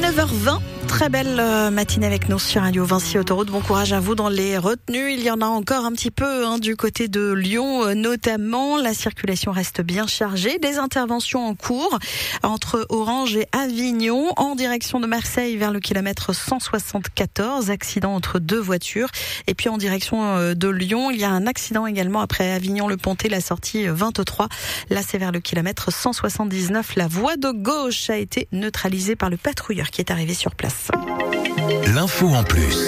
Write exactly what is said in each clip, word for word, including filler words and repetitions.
neuf heures vingt, très belle matinée avec nous sur Radio Vinci Autoroute. Bon courage à vous dans les retenues. Il y en a encore un petit peu hein, du côté de Lyon notamment. La circulation reste bien chargée. Des interventions en cours entre Orange et Avignon en direction de Marseille vers le kilomètre cent soixante-quatorze. Accident entre deux voitures. Et puis en direction de Lyon, il y a un accident également après Avignon-le-Pontet, la sortie vingt-trois. Là, c'est vers le kilomètre cent soixante-dix-neuf. La voie de gauche a été neutralisée par le patrouilleur qui est arrivé sur place. L'info en plus.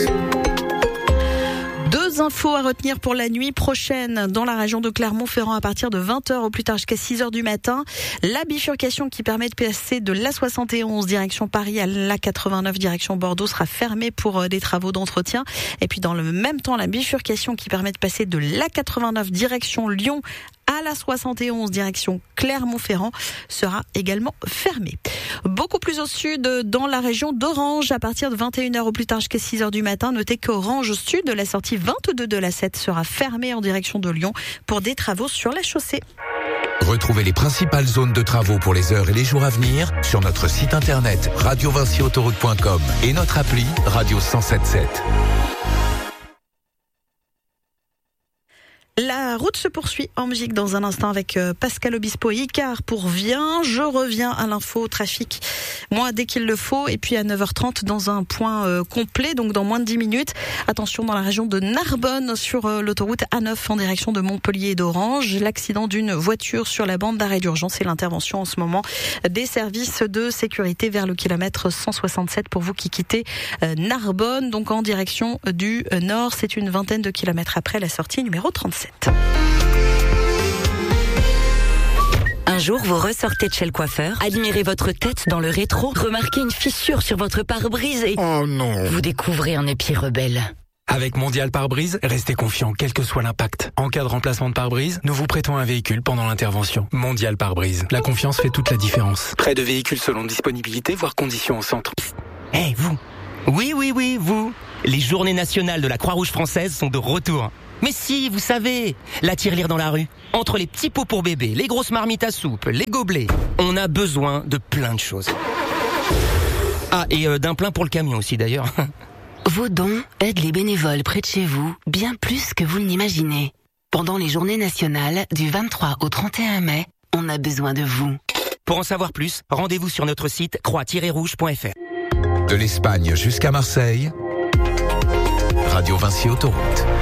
Deux infos à retenir pour la nuit prochaine dans la région de Clermont-Ferrand à partir de vingt heures au plus tard jusqu'à six heures du matin. La bifurcation qui permet de passer de l'A soixante et onze direction Paris à l'A quatre-vingt-neuf direction Bordeaux sera fermée pour des travaux d'entretien. Et puis dans le même temps, la bifurcation qui permet de passer de l'A quatre-vingt-neuf direction Lyon à la soixante et onze direction Clermont-Ferrand sera également fermée. Beaucoup plus au sud, dans la région d'Orange, à partir de vingt et une heures au plus tard jusqu'à six heures du matin. Notez qu'Orange Sud, la sortie vingt-deux de la sept sera fermée en direction de Lyon pour des travaux sur la chaussée. Retrouvez les principales zones de travaux pour les heures et les jours à venir sur notre site internet radio vinci autoroute point com et notre appli Radio cent sept sept. La route se poursuit en musique dans un instant avec Pascal Obispo et Icar pour Viens. Je reviens à l'info trafic, moi dès qu'il le faut, et puis à neuf heures trente dans un point euh, complet, donc dans moins de dix minutes. Attention dans la région de Narbonne sur euh, l'autoroute A neuf en direction de Montpellier et d'Orange. L'accident d'une voiture sur la bande d'arrêt d'urgence et l'intervention en ce moment des services de sécurité vers le kilomètre cent soixante-sept pour vous qui quittez euh, Narbonne, donc en direction du euh, nord. C'est une vingtaine de kilomètres après la sortie numéro trente-sept. Un jour, vous ressortez de chez le coiffeur, admirez votre tête dans le rétro, remarquez une fissure sur votre pare-brise et... Oh non! Vous découvrez un épi rebelle. Avec Mondial Pare-Brise, restez confiant quel que soit l'impact. En cas de remplacement de pare-brise, nous vous prêtons un véhicule pendant l'intervention. Mondial Pare-Brise, la confiance fait toute la différence. Prêt de véhicules selon disponibilité, voire conditions au centre. Hé, hey, vous! Oui, oui, oui, vous! Les journées nationales de la Croix-Rouge française sont de retour. Mais si, vous savez, la tirelire dans la rue. Entre les petits pots pour bébé, les grosses marmites à soupe, les gobelets, on a besoin de plein de choses. Ah, et euh, d'un plein pour le camion aussi d'ailleurs. Vos dons aident les bénévoles près de chez vous, bien plus que vous ne l'imaginez. Pendant les journées nationales, du vingt-trois au trente et un mai, on a besoin de vous. Pour en savoir plus, rendez-vous sur notre site croix tiret rouge point f r. De l'Espagne jusqu'à Marseille, Radio Vinci Autoroute.